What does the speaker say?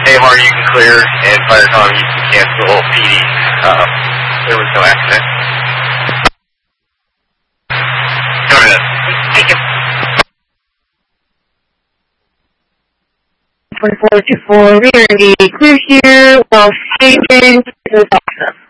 AMR you can clear, and Firecom you can cancel PD. There was no accident. Go ahead. Thank you. 2424, rear ND, clear here, while staging, this is awesome.